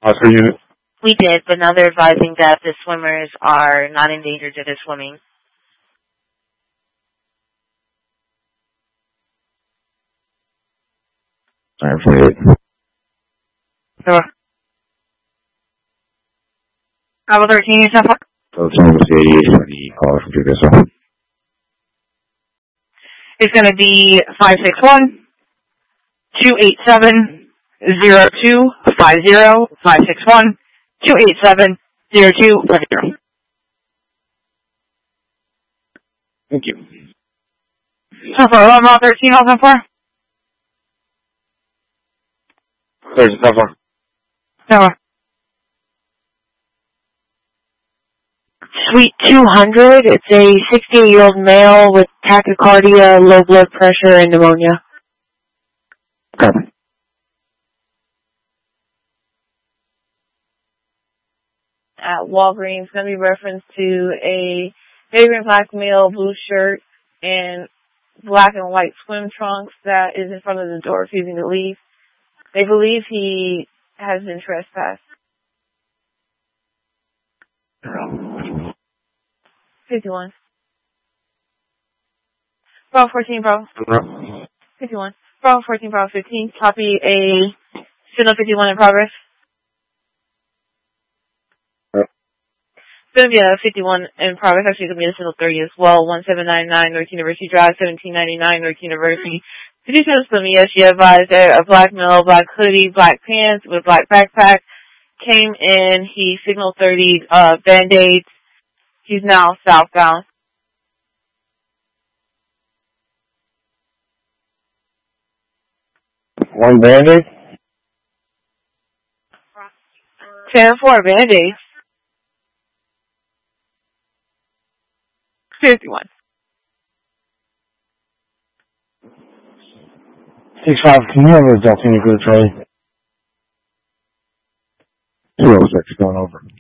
Oscar unit? We did, but now they're advising that the swimmers are not endangered due to swimming. Alright, 48. Sure. Bravo 13, you 10-4. So it's almost 88 for the caller from PBSO. It's going to be 561-287-0250, 561-287-0250. Thank you. 10-4, 11 mile 13, all 10-4. There's a 10-4. 10-4. Suite 200, it's a 68-year-old male with tachycardia, low blood pressure, and pneumonia. Copy. At Walgreens, going to be reference to a vagrant black male, blue shirt, and black and white swim trunks that is in front of the door refusing to leave. They believe he has been trespassed. 51. Bravo 14, Bravo. 51. Bravo 14, Bravo 15. Copy a signal 51 in progress. It's going to be a 51 in progress. Actually, it's going to be a signal 30 as well. 1799 North University Drive, 1799 North University. Could you tell us from me, she advised that a black male, black hoodie, black pants with black backpack came in. He signaled 30 Band-Aids. He's now southbound. One Band-Aid? 10-4 Band-Aids. 51. 6-5, can you have a Delta Unit go to Charlie? 206, going over.